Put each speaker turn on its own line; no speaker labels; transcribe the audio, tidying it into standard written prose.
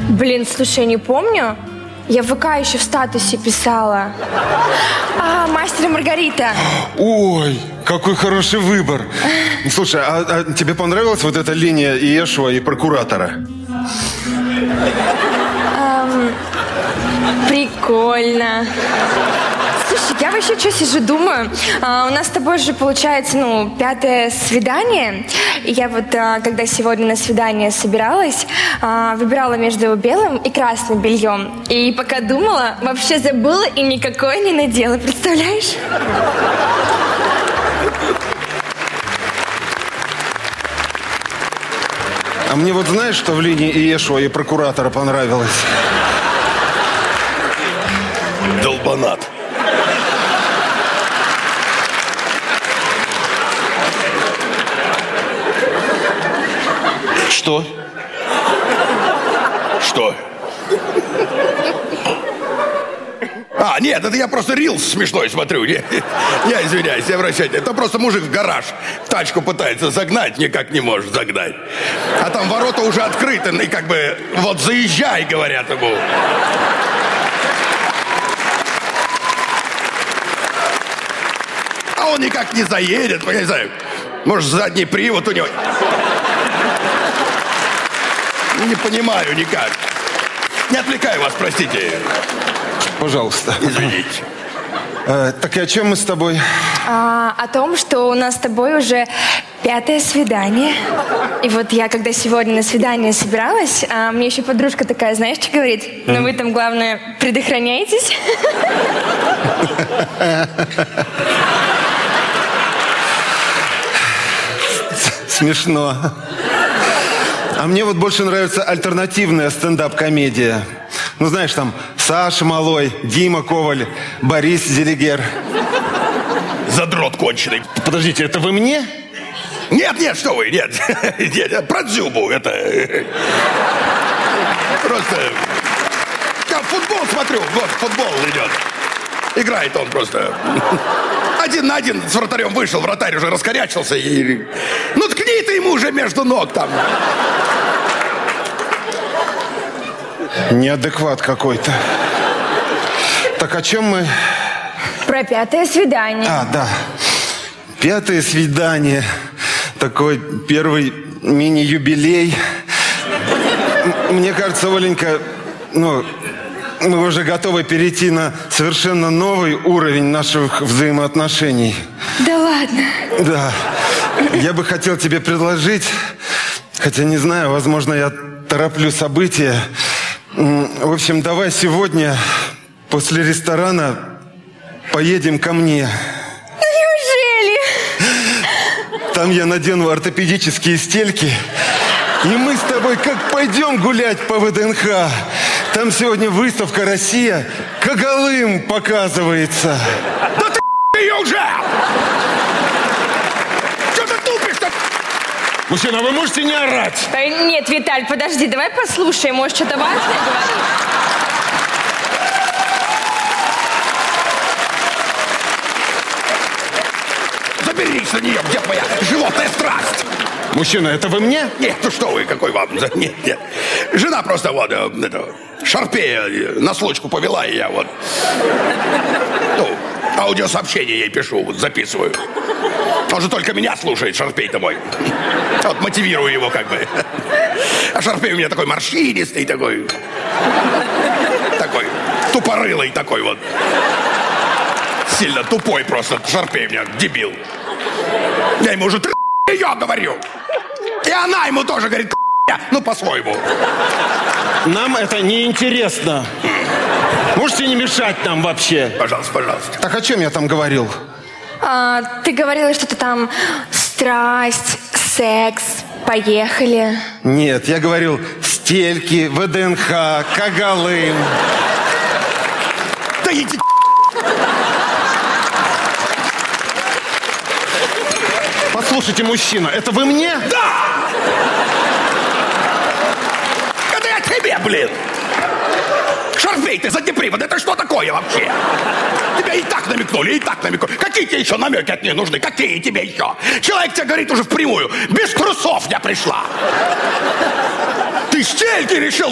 Блин, слушай, не помню. Я в ВК еще в статусе писала. «Мастер и Маргарита».
Ой, какой хороший выбор. Слушай, а тебе понравилась вот эта линия Иешуа и прокуратора?
Прикольно. Слушай, я вообще что сижу, думаю, у нас с тобой же получается, 5-е свидание. И я вот, когда сегодня на свидание собиралась, выбирала между белым и красным бельем. И пока думала, вообще забыла и никакое не надела, представляешь?
А мне вот знаешь, что в линии Иешуа и прокуратора понравилось?
Долбанат.
Что?
Что? Нет, это я просто рилс смешной смотрю. Я извиняюсь, я обращаюсь. Это просто мужик в гараж тачку пытается загнать, никак не может загнать. А там ворота уже открыты, и как бы вот заезжай, говорят ему. А он никак не заедет, я не знаю. Может, задний привод у него. Не понимаю никак. Не отвлекаю вас, простите.
Пожалуйста.
Извините.
Так и о чем мы с тобой?
О том, что у нас с тобой уже 5-е свидание. И вот я, когда сегодня на свидание собиралась, мне еще подружка такая, знаешь, что говорит? Ну вы там, главное, предохраняйтесь.
Смешно. А мне вот больше нравится альтернативная стендап-комедия. Ну, знаешь, там Саша Малой, Дима Коваль, Борис Зелигер.
Задрот конченый.
Подождите, это вы мне?
Нет, что вы, нет. Нет, про Дзюбу, это... Просто... Я футбол смотрю, вот футбол идет. Играет он просто. 1 на 1 с вратарем вышел, вратарь уже раскорячился и... Ну, ткни ты ему уже между ног там.
Неадекват какой-то. Так о чем мы?
Про 5-е свидание.
Да. 5-е свидание. Такой первый мини-юбилей. Мне кажется, Оленька, мы уже готовы перейти на совершенно новый уровень наших взаимоотношений.
Да ладно?
Да. Я бы хотел тебе предложить, хотя не знаю, возможно, я тороплю события. В общем, давай сегодня после ресторана поедем ко мне.
Неужели?
Там я надену ортопедические стельки, и мы с тобой как пойдем гулять по ВДНХ. Там сегодня выставка «Россия» Когалым показывается.
Да ты ее уже! Что ты тупишь-то?
Мужчина, вы можете не орать?
Нет, Виталь, подожди, давай послушаем, может, что-то важное говорит.
Заберись на нее, где твоя животная страсть?
Мужчина, это вы мне?
Нет, ну что вы, какой вам? Нет. Жена просто вот, шарпея на случку повела, и я вот... аудиосообщение ей пишу, вот записываю. Он же только меня слушает, Шарпей-то мой. Вот мотивирую его как бы. А Шарпей у меня такой морщинистый, такой тупорылый такой вот. Сильно тупой просто. Шарпей у меня, дебил. Я ему уже ее говорю. И она ему тоже говорит, по-своему.
Нам это не интересно. Можете не мешать нам вообще?
Пожалуйста.
Так о чем я там говорил?
Ты говорила что-то там страсть, секс, поехали.
Нет, я говорил стельки, ВДНХ, Когалым.
Да иди.
Послушайте, мужчина, это вы мне?
Да! Это я тебе, блин! Шарпей, ты задний привод, это что такое вообще? Тебя и так намекнули. Какие тебе еще намеки от нее нужны? Какие тебе еще? Человек тебе говорит уже впрямую. Без трусов я пришла. Ты стельки решил